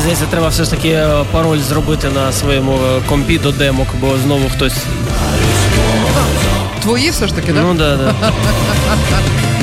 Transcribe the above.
здається, треба все ж таки пароль зробити на своєму компі до демок, бо знову хтось... Твої все ж таки, так? Ну, да.